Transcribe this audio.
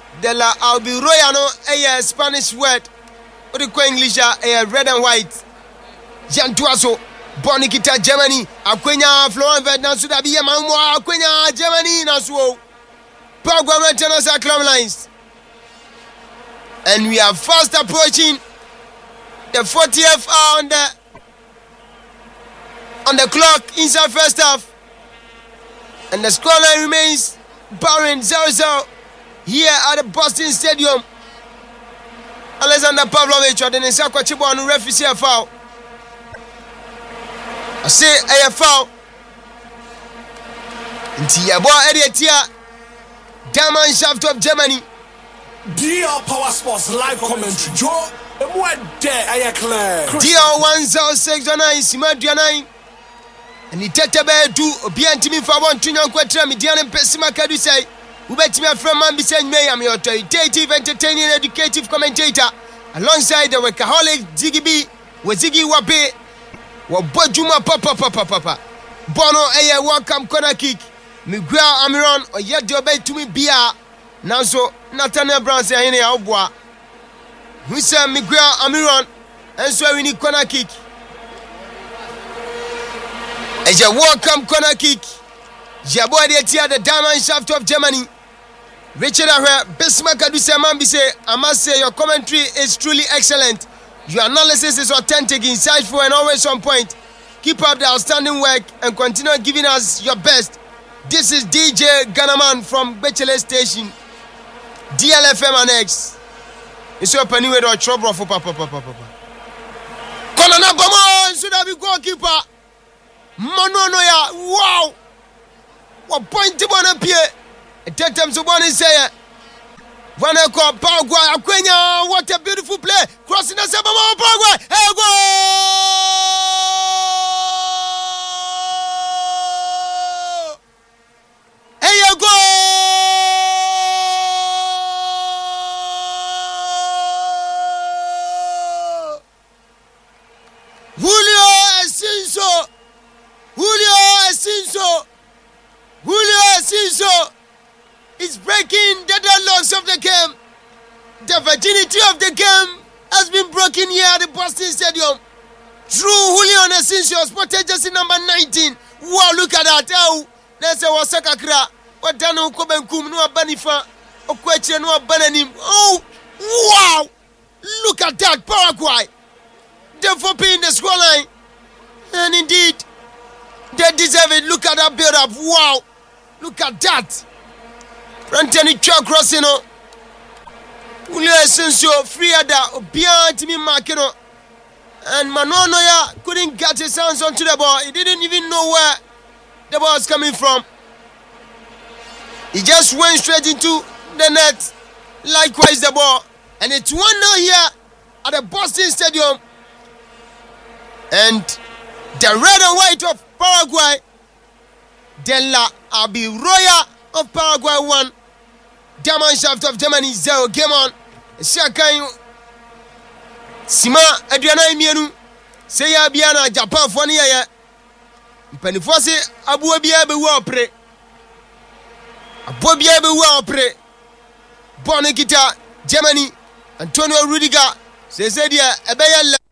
De la Albiroya no a Spanish word. What the English a red and white. Jan Tuaso, Bonikita Germany, Aquenya, Florent Verdun, Sudabia Mamwa, Aquenya, Germany, Nasuo. Paraguay maintenance our club lines. And we are fast approaching the 40th hour on the clock inside first half. And the scoreline remains barren 0-0 here at the Boston Stadium. Alexander Pavlovich or the Nisakwa Chibwanu referee a foul. I say a foul. Ntia boy Edia Diamond Shaft of Germany. DR Power Sports live commentary. Joe, what day I declare? DR 10609 Simadrianine. And it tete do Obiantimi for one to young quatra Midian and Pessima Cadu say, who bet me from Mambisen May. I'm your authoritative, entertaining, educative commentator alongside the workaholic Ziggy B, with Ziggy Wabe, Wabojuma Papa. Bono a welcome corner kick. Miguel Amiron or yet the obey to me Bia. Now so Nathaniel Brown say in Alboa. We say Miguel Amiron and so we need corner kick. As a welcome corner kick. Jabo the Diamond Shaft of Germany. Richard Ahwe, Bismarck Aduse Mambise, I must say your commentary is truly excellent. Your analysis is authentic, insightful and always on point. Keep up the outstanding work and continue giving us your best. This is DJ Ganaman from Bechele Station, DLFM and X. It's your penny with our trouble for Papa. Konana Bama, should have been goalkeeper. Manonoya, wow! What point to one up here? A tetem to one is say, when I call Paraguay, Aquenya, what a beautiful play! Crossing the Sabama Paraguay, hey, go! Julio Enciso is breaking the deadlocks of the game. The virginity of the game has been broken here at the Boston Stadium. Through Julio Enciso, spotted jersey number 19. Wow, look at that. Oh, let's say Wasaka Kra. What done Kobenkum, no Banifa, or question, no Bananim. Oh, wow! Look at that, Paraguay. They're for paying the scoreline. And indeed, they deserve it. Look at that build up. Wow. Look at that. Anthony Chuck Rossino. Julio Enciso free ada Obia Timi Makino. And Manonoya couldn't get his hands onto the ball. He didn't even know where the ball was coming from. He just went straight into the net. Likewise the ball. And it's 1-0 here at the Boston Stadium. And the red and white of Paraguay, De La Albiroya of Paraguay 1, Diamond Shaft of Germany 0. Game on. Shakai Sima Adriana Mienu, Seya Biana, Japan for near Penifose, Abu Biabe Wapre, Abu Biabe Wapre, Bonnikita, Germany, Antonio Rudiger, Cesadia, Abaya.